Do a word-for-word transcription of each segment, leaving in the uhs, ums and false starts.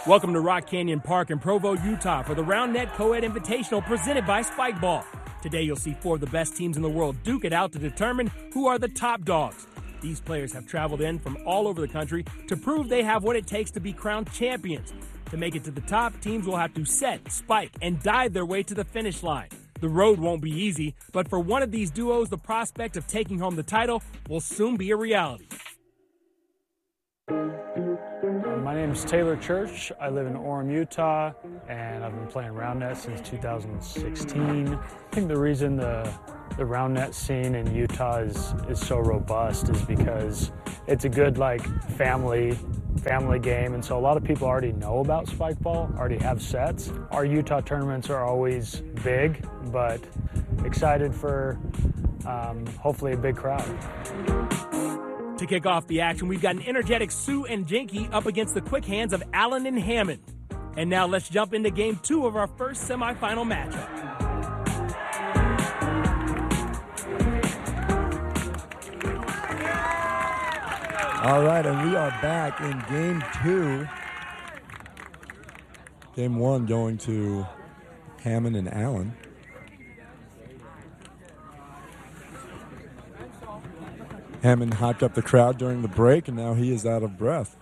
Welcome to Rock Canyon Park in Provo, Utah for the RoundNet Co-Ed Invitational presented by Spike Ball. Today you'll see four of the best teams in the world duke it out to determine who are the top dogs. These players have traveled in from all over the country to prove they have what it takes to be crowned champions. To make it to the top, teams will have to set, spike, and dive their way to the finish line. The road won't be easy, but for one of these duos, the prospect of taking home the title will soon be a reality. My name is Taylor Church. I live in Orem, Utah, and I've been playing RoundNet since two thousand sixteen. I think the reason the the RoundNet scene in Utah is is so robust is because it's a good like family family game, and so a lot of people already know about Spike Ball, already have sets. Our Utah tournaments are always big, but excited for um, hopefully a big crowd. To kick off the action, we've got an energetic Sue and Janky up against the quick hands of Allen and Hammond. And now let's jump into game two of our first semifinal matchup. All right, and we are back in game two. Game one going to Hammond and Allen. Hammond hyped up the crowd during the break, and now he is out of breath.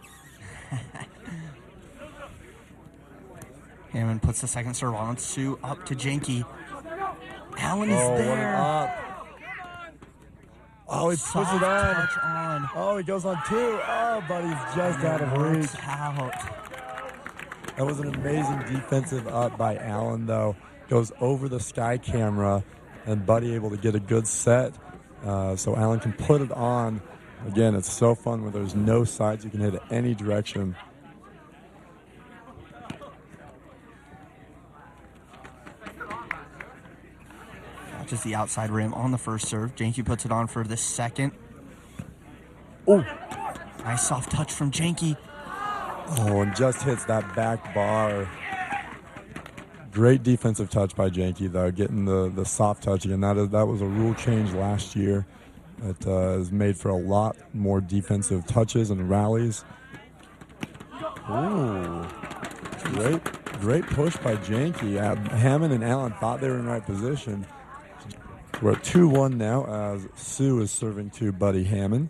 Hammond puts the second serve on. Sue up to Janky. Allen is oh, there. Up. Oh, he puts it on. Touch on. Oh, he goes on two. Oh, but he's just and out of reach. Out. That was an amazing defensive up by Allen, though. Goes over the sky camera, and Buddy able to get a good set. Uh, so Allen can put it on. Again, it's so fun where there's no sides. You can hit it any direction. Just the outside rim on the first serve. Janky puts it on for the second. Oh, nice soft touch from Janky. Oh, and just hits that back bar. Great defensive touch by Janky, though, getting the, the soft touch again. That, is, that was a rule change last year. It uh, has made for a lot more defensive touches and rallies. Ooh, great, great push by Janky. Uh, Hammond and Allen thought they were in the right position. We're at two one now as Sue is serving to Buddy Hammond.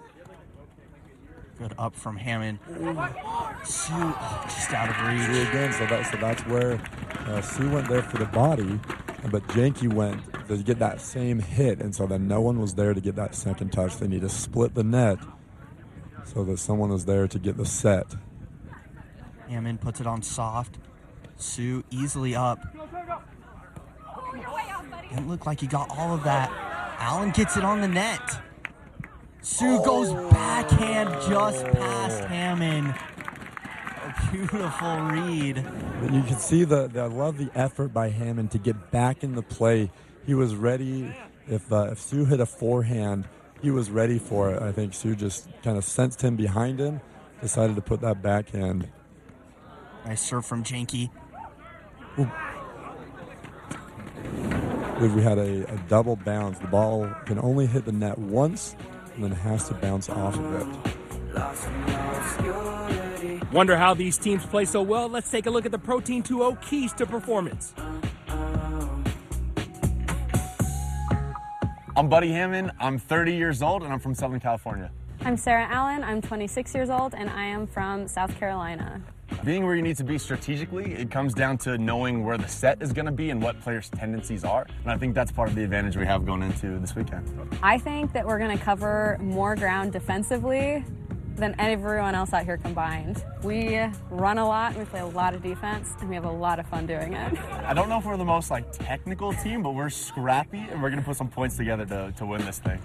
Good up from Hammond. Sue oh, just out of reach. Sue again, so, that, so that's where uh, Sue went there for the body, but Janky went to get that same hit, and so then no one was there to get that second touch. They need to split the net so that someone was there to get the set. Hammond puts it on soft. Sue easily up. Didn't look like he got all of that. Allen gets it on the net. Sue goes backhand just past Hammond. A beautiful read. You can see the, the I love the effort by Hammond to get back in the play. He was ready. If uh, if Sue hit a forehand, he was ready for it. I think Sue just kind of sensed him behind him, decided to put that backhand. Nice serve from Janky. Ooh. We had a, a double bounce. The ball can only hit the net once and then has to bounce off of it. Wonder how these teams play so well? Let's take a look at the Protein two oh keys to performance. I'm Buddy Hammond. I'm thirty years old, and I'm from Southern California. I'm Sarah Allen. I'm twenty-six years old, and I am from South Carolina. Being where you need to be strategically, it comes down to knowing where the set is going to be and what players' tendencies are. And I think that's part of the advantage we have going into this weekend. I think that we're going to cover more ground defensively than everyone else out here combined. We run a lot, and we play a lot of defense, and we have a lot of fun doing it. I don't know if we're the most like technical team, but we're scrappy, and we're going to put some points together to, to win this thing.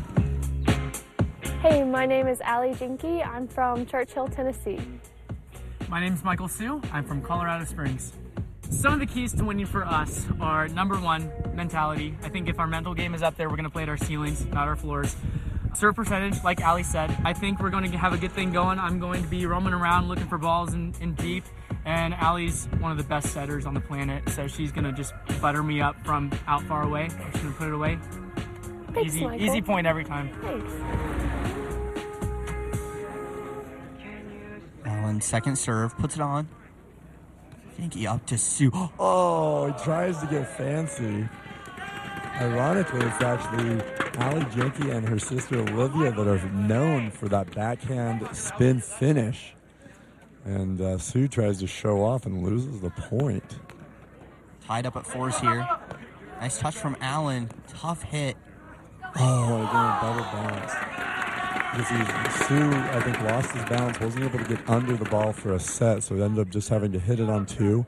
Hey, my name is Allie Jinky. I'm from Churchill, Tennessee. My name is Michael Sue. I'm from Colorado Springs. Some of the keys to winning for us are, number one, mentality. I think if our mental game is up there, we're going to play at our ceilings, not our floors. Serve percentage, like Ali said, I think we're going to have a good thing going. I'm going to be roaming around looking for balls in, in deep, and Ali's one of the best setters on the planet, so she's going to just butter me up from out far away. She's going to put it away. Thanks, easy, Michael. easy point every time. Thanks. Allen Allen, second serve, puts it on. Janky up to Sue. Oh, he tries to get fancy. Ironically, it's actually Allie Janky and her sister Olivia that are known for that backhand spin finish. And uh, Sue tries to show off and loses the point. Tied up at fours here. Nice touch from Allen. Tough hit. Oh, again, double bounce. Because he, Sue, I think, lost his balance, wasn't able to get under the ball for a set, so he ended up just having to hit it on two.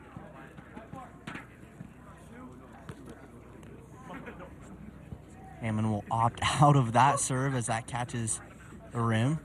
Hammond will opt out of that serve as that catches the rim.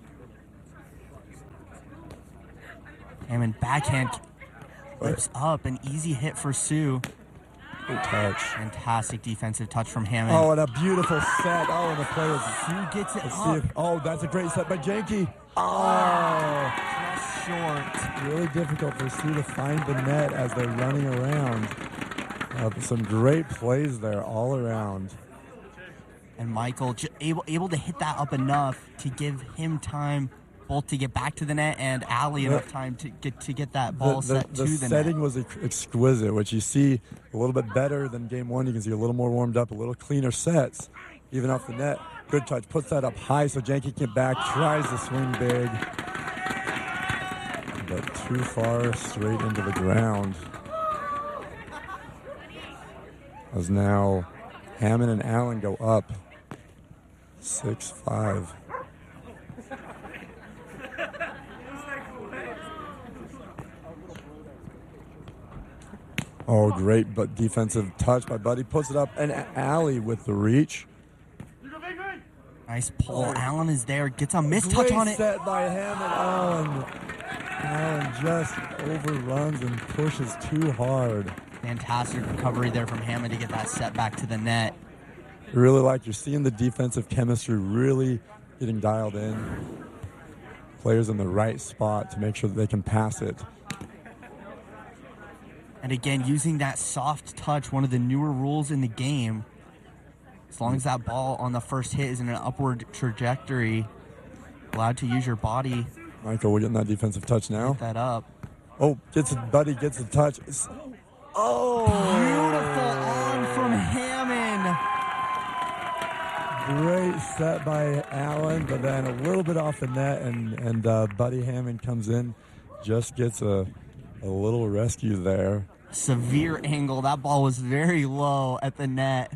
Hammond backhand flips up, an easy hit for Sue. Good touch. Fantastic defensive touch from Hammond. Oh, and a beautiful set. Oh, and the play is... Sue gets it Let's up. see if, oh, that's a great set by Janky. Oh, just short. Really difficult for Sue to find the net as they're running around. Uh, some great plays there all around. And Michael j- able able to hit that up enough to give him time both to get back to the net and Allie The- enough time to get to get that ball The, the, set the to the setting net. was ex- exquisite, which you see a little bit better than game one. You can see a little more warmed up, a little cleaner sets, even off the net. Good touch, puts that up high so Janky can get back, tries to swing big, but too far straight into the ground. As now Hammond and Allen go up six five. Oh, great but defensive touch by Buddy. Puts it up, and Allie with the reach. Nice pull. Allen is there, gets a missed Great touch on it. set by Hammond. Allen. Allen just overruns and pushes too hard. Fantastic recovery there from Hammond to get that set back to the net. Really like, you're seeing the defensive chemistry really getting dialed in. Players in the right spot to make sure that they can pass it. And again, using that soft touch, one of the newer rules in the game. As long as that ball on the first hit is in an upward trajectory, allowed to use your body. Michael, we're getting that defensive touch now. Get that up. Oh, gets it, Buddy gets the touch. It's, oh! Beautiful arm from Hammond. Great set by Allen, but then a little bit off the net, and, and uh, Buddy Hammond comes in, just gets a, a little rescue there. Severe angle. That ball was very low at the net.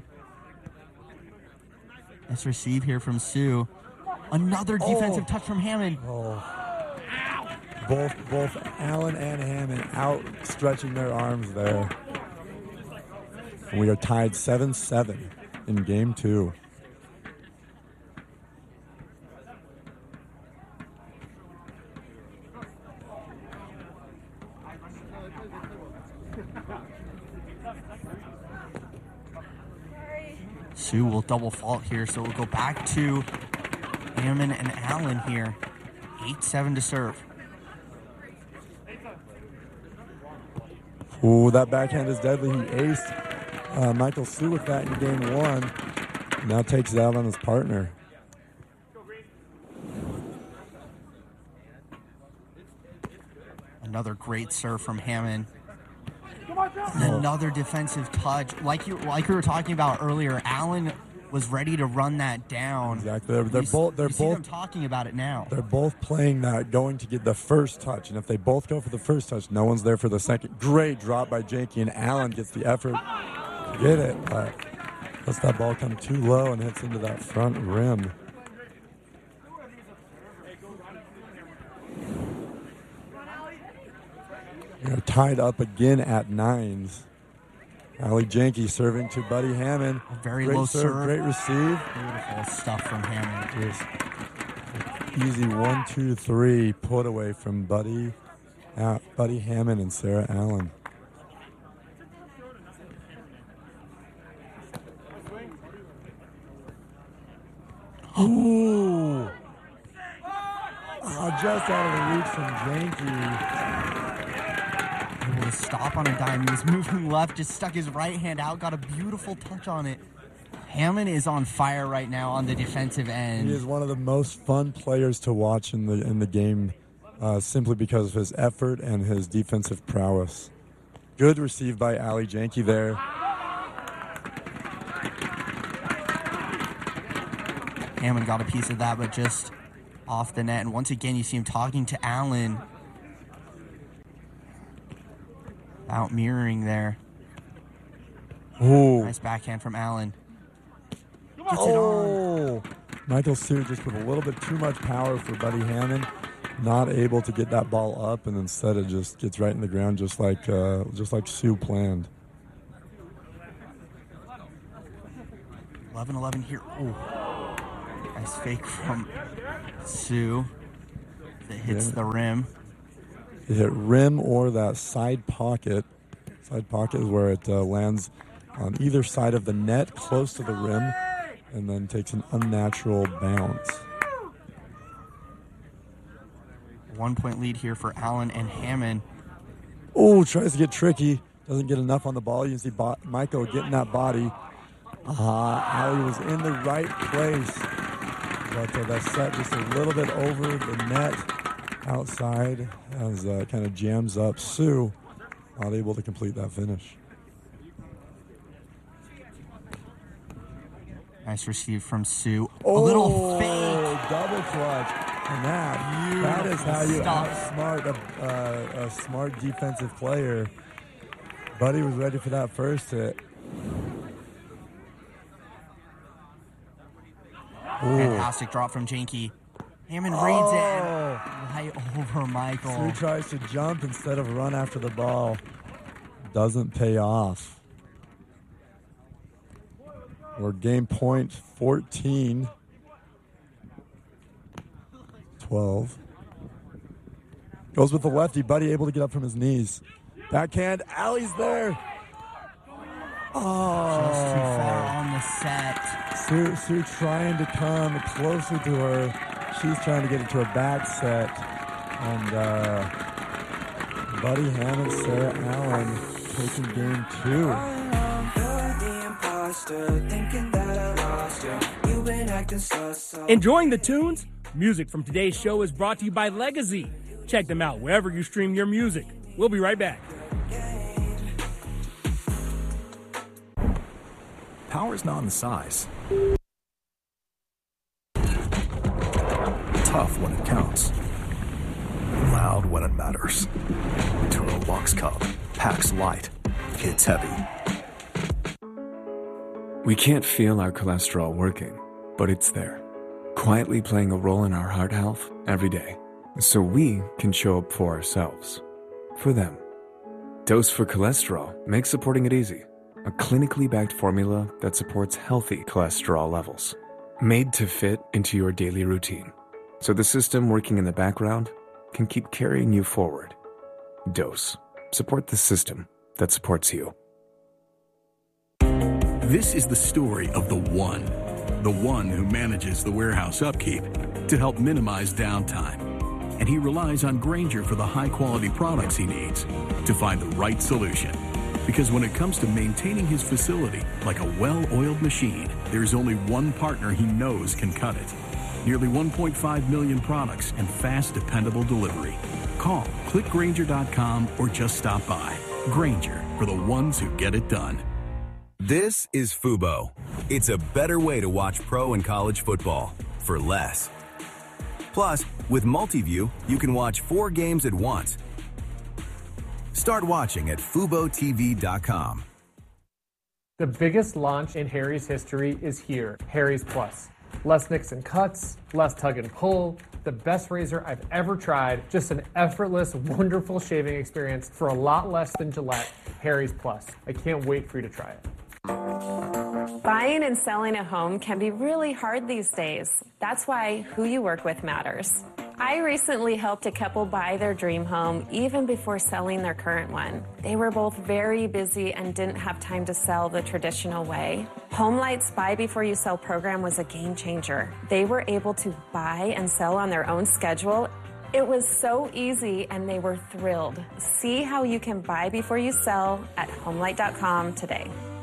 Nice receive here from Sue. Another defensive Oh. touch from Hammond. Oh. Both both Allen and Hammond out stretching their arms there. And we are tied seven seven in game two. Sue will double fault here, so we'll go back to Hammond and Allen here. eight seven to serve. Ooh, that backhand is deadly. He aced uh, Michael Sue with that in game one. Now takes it out on his partner. Another great serve from Hammond. And another defensive touch. Like you like we were talking about earlier, Allen was ready to run that down. Exactly. They're, they're You s- both. They're you see both. them talking about it now. They're both playing that, going to get the first touch. And if they both go for the first touch, no one's there for the second. Great drop by Janky, and Allen gets the effort to get it, but lets that ball come too low and hits into that front rim. They're tied up again at nines. Allie Janky serving to Buddy Hammond. Very Great low serve, serve. great receive. Beautiful stuff from Hammond. Just easy one, two, three put away from Buddy, uh, Buddy Hammond and Sarah Allen. Ooh! Oh, just out of the reach from Janky. Able to stop on a dime. He was moving left, just stuck his right hand out, got a beautiful touch on it. Hammond is on fire right now on the defensive end. He is one of the most fun players to watch in the in the game uh, simply because of his effort and his defensive prowess. Good received by Ali Janke there. Hammond got a piece of that, but just off the net. And once again, you see him talking to Allen. Out mirroring there. Ooh. Nice backhand from Allen. Gets oh. it on. Michael Sue just with a little bit too much power for Buddy Hammond. Not able to get that ball up, and instead it just gets right in the ground, just like uh, just like Sue planned. eleven eleven here. Ooh. Nice fake from Sue. That hits yeah. the rim. It hit rim or that side pocket. Side pocket is where it uh, lands on either side of the net, close to the rim, and then takes an unnatural bounce. One point lead here for Allen and Hammond. Oh, tries to get tricky. Doesn't get enough on the ball. You can see Bo- Michael getting that body. Uh, Ali was in the right place. But uh, that set just a little bit over the net outside as uh, kind of jams up Sue. Not able to complete that finish. Nice receive from Sue. Oh, a little fake. Double clutch. And that, that is how you outsmart a, uh, a smart defensive player. Buddy was ready for that first hit. Ooh. Fantastic drop from Janke. Hammond reads oh. it right over Michael. Sue tries to jump instead of run after the ball. Doesn't pay off. We're game point fourteen. twelve. Goes with the lefty. Buddy able to get up from his knees. Backhand. Ali's there. Oh. Just too far on the set. Sue, Sue trying to come closer to her. She's trying to get it to a back set. And uh, Buddy Hammond, Sarah Allen taking game two. Enjoying the tunes? Music from today's show is brought to you by Legacy. Check them out wherever you stream your music. We'll be right back. Power's not in the size. Tough when it counts. Loud when it matters. Turo Box Cub. Packs light. Hits heavy. We can't feel our cholesterol working, but it's there, quietly playing a role in our heart health every day, so we can show up for ourselves, for them. Dose for Cholesterol makes supporting it easy. A clinically backed formula that supports healthy cholesterol levels. Made to fit into your daily routine, so the system working in the background can keep carrying you forward. Dose. Support the system that supports you. This is the story of the one. The one who manages the warehouse upkeep to help minimize downtime. And he relies on Grainger for the high-quality products he needs to find the right solution. Because when it comes to maintaining his facility like a well-oiled machine, there's only one partner he knows can cut it. Nearly one point five million products and fast, dependable delivery. Call, click Grainger dot com, or just stop by. Grainger, for the ones who get it done. This is Fubo. It's a better way to watch pro and college football for less. Plus, with Multiview, you can watch four games at once. Start watching at Fubo T V dot com. The biggest launch in Harry's history is here, Harry's Plus. Less nicks and cuts, less tug and pull, the best razor I've ever tried, just an effortless, wonderful shaving experience for a lot less than Gillette. Harry's Plus. I can't wait for you to try it. Buying and selling a home can be really hard these days. That's why who you work with matters. I recently helped a couple buy their dream home even before selling their current one. They were both very busy and didn't have time to sell the traditional way. HomeLight's Buy Before You Sell program was a game changer. They were able to buy and sell on their own schedule. It was so easy and they were thrilled. See how you can buy before you sell at homelight dot com today.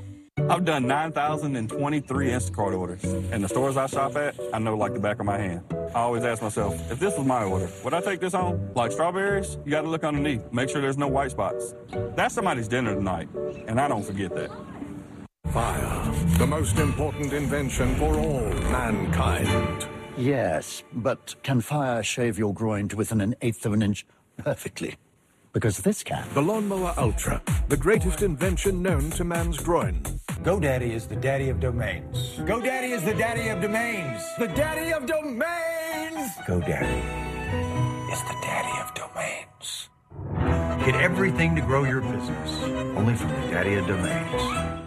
I've done nine thousand twenty-three Instacart orders, and the stores I shop at, I know like the back of my hand. I always ask myself, if this was my order, would I take this home? Like strawberries, you gotta look underneath, make sure there's no white spots. That's somebody's dinner tonight, and I don't forget that. Fire, the most important invention for all mankind. Yes, but can fire shave your groin to within an eighth of an inch perfectly? Because this can. The Lawnmower Ultra, the greatest invention known to man's groin. GoDaddy is the daddy of domains. GoDaddy is the daddy of domains. The daddy of domains! GoDaddy is the daddy of domains. Get everything to grow your business, only from the daddy of domains.